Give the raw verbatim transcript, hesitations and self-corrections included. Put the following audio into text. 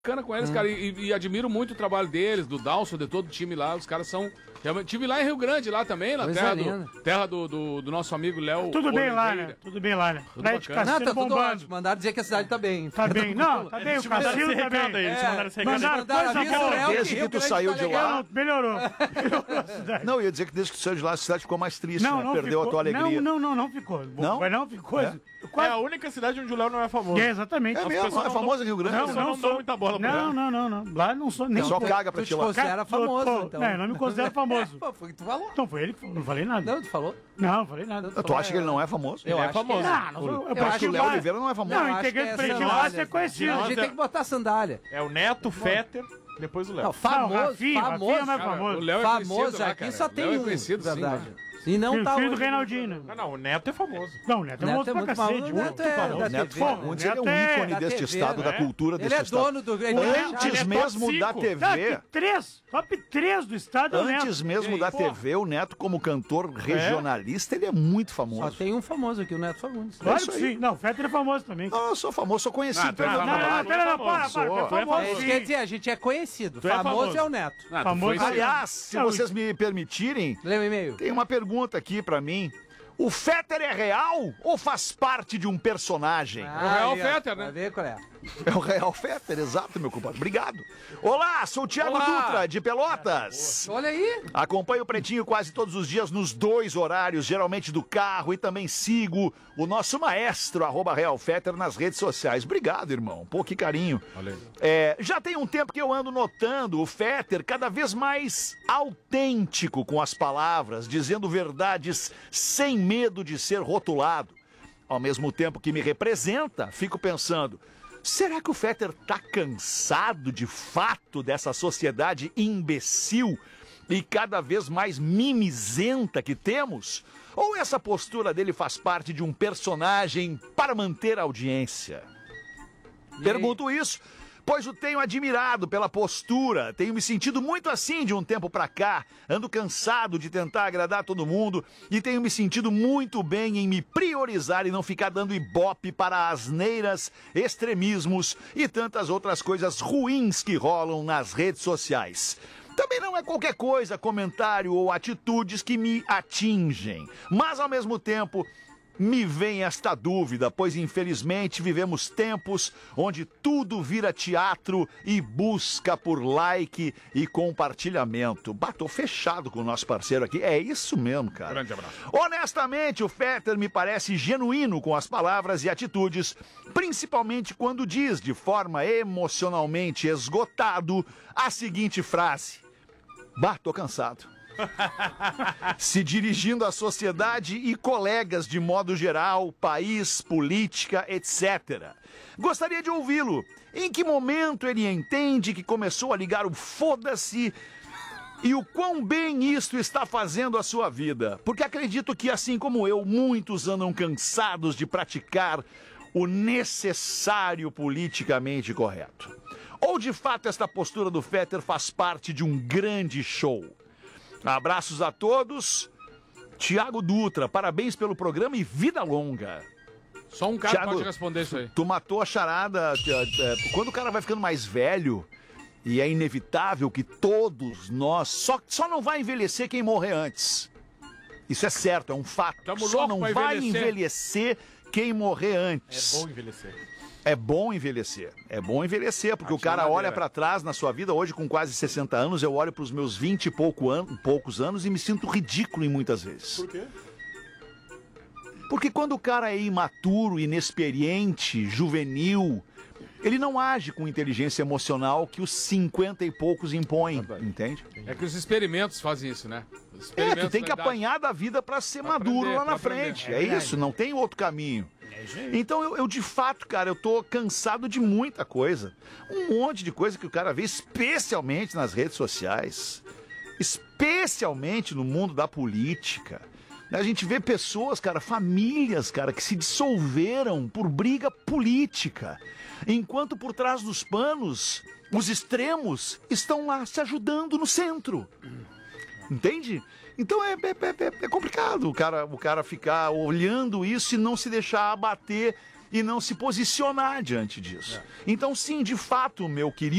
bacana com eles, hum. cara, e, e admiro muito o trabalho deles, do Dalson, de todo o time lá, os caras são... Realmente, tive lá em Rio Grande, lá também, na terra, do, terra do, do, do nosso amigo Léo. Tudo Oliveira. bem lá, né? Tudo bem lá, né? Tudo Praia de Cassino não, tá tudo ótimo. Mandaram dizer que a cidade tá bem. Tá bem. Não, tá bem. O Cassino tá bem. Eles é, mandaram esse recado. Mandaram coisa boa. Desde que tu saiu de lá... Melhorou. Não, eu ia dizer que desde que tu saiu de lá, a cidade ficou mais triste, não, né? não Perdeu ficou, a tua alegria. Não, não, não, não ficou. Não? Mas não ficou. É? É a única cidade onde o Léo não é famoso. É, exatamente. É mesmo, não é famoso em Rio Grande. Não, não, não, não dou muita bola pra Não, não, não, não. Lá não sou nem... Só caga pra tu ti te lá. considera famoso, tô, então. Não, eu não me considero famoso. Pô, foi o que tu falou. Não, foi ele que falou. Não falei nada. Não, tu falou? Não, não falei nada. Tu acha que ele não é famoso? Eu ele é acho famoso. que é. Ah, não, eu, eu acho que o Léo Oliveira não é famoso. Não, Eu acho integrante que é Pretinho Básico é conhecido. Não, a gente tem que botar sandália. É o Neto, o Fetter, depois o Léo. Não, famoso, Não, Rafinha, famoso. Rafinha não é Cara, famoso. o Léo é Famoso conhecido lá, aqui cara. só O tem Léo é um, conhecido, verdade. sim, E não Filho, tá filho do hoje- Reinaldinho. Não, não, o Neto é famoso. Não, o Neto é Neto famoso é pra muito cacete. famoso, muito Neto é famoso. da O Neto, T V, foi- né? vamos dizer, ele é um Neto é ícone da deste T V, estado, né? da cultura Ele deste é estado. dono do... ele é- Antes ele é mesmo top da cinco. T Top V... três, top três do estado é o Neto. Antes mesmo da T V, o Neto, como cantor regionalista, ele é muito Só famoso. tem um famoso aqui, o Neto Fagundes. Claro isso que aí. sim. Não, o Fetter é famoso também. Ah, eu sou famoso, sou conhecido. Ah, tu é pelo Não, famoso. nome. não, não, não, para, Sou. para, Tu é para, famoso. É isso famoso. que quer dizer, a gente é conhecido. Tu é Famoso famoso. é o Neto. Ah, tu Famoso. foi- Aliás, se Não, vocês me permitirem, Lê o e-mail. tem uma pergunta aqui pra mim. O Fetter é real ou faz parte de um personagem? o Real aí, ó, Fetter, né? Vai ver qual é. É o Real Fetter, exato, meu compadre. Obrigado. Olá, sou o Thiago Olá. Dutra, de Pelotas. Olha aí. Acompanho o Pretinho quase todos os dias nos dois horários, geralmente do carro, e também sigo o nosso maestro, arroba Real Fetter, nas redes sociais. Obrigado, irmão. Pô, que carinho. Olha aí. É, já tem um tempo que eu ando notando o Fetter cada vez mais autêntico com as palavras, dizendo verdades sem medo de ser rotulado. Ao mesmo tempo que me representa, fico pensando, será que o Fetter tá cansado de fato dessa sociedade imbecil e cada vez mais mimizenta que temos? Ou essa postura dele faz parte de um personagem para manter a audiência? Pergunto isso, pois o tenho admirado pela postura, tenho me sentido muito assim de um tempo pra cá, ando cansado de tentar agradar todo mundo e tenho me sentido muito bem em me priorizar e não ficar dando ibope para asneiras, extremismos e tantas outras coisas ruins que rolam nas redes sociais. Também não é qualquer coisa, comentário ou atitudes que me atingem, mas ao mesmo tempo me vem esta dúvida, pois infelizmente vivemos tempos onde tudo vira teatro e busca por like e compartilhamento. Batou fechado com o nosso parceiro aqui, é isso mesmo, cara. Grande abraço. Honestamente, o Fetter me parece genuíno com as palavras e atitudes, principalmente quando diz de forma emocionalmente esgotado a seguinte frase: bah, tô cansado. Se dirigindo à sociedade e colegas de modo geral, país, política, etcétera. Gostaria de ouvi-lo. Em que momento ele entende que começou a ligar o foda-se e o quão bem isto está fazendo a sua vida? Porque acredito que, assim como eu, muitos andam cansados de praticar o necessário politicamente correto. Ou de fato esta postura do Fetter faz parte de um grande show? Abraços a todos. Thiago Dutra, parabéns pelo programa e vida longa. Só um cara Thiago, pode responder isso aí. Tu matou a charada. Quando o cara vai ficando mais velho, e é inevitável que todos nós... Só, só não vai envelhecer quem morrer antes. Isso é certo, é um fato. Tamo Só louco não pra vai envelhecer. envelhecer quem morrer antes. É bom envelhecer. É bom envelhecer. É bom envelhecer, porque o cara olha pra trás na sua vida, hoje com quase sessenta anos, eu olho pros meus vinte e pouco an- poucos anos e me sinto ridículo em muitas vezes. Por quê? Porque quando o cara é imaturo, inexperiente, juvenil, ele não age com inteligência emocional que os cinquenta e poucos impõem, entende? É que os experimentos fazem isso, né? Os É, experimentos tu tem da que idade. apanhar da vida pra ser Pra maduro aprender, lá pra na aprender. frente. É É, verdade. isso, não tem outro caminho. Então eu, eu, de fato, cara, eu tô cansado de muita coisa. Um monte de coisa que o cara vê, especialmente nas redes sociais, especialmente no mundo da política. A gente vê pessoas, cara, famílias, cara, que se dissolveram por briga política. Enquanto por trás dos panos, os extremos estão lá se ajudando no centro. Entende? Então é, é, é, é complicado o cara, o cara ficar olhando isso e não se deixar abater e não se posicionar diante disso. Então, sim, de fato, meu querido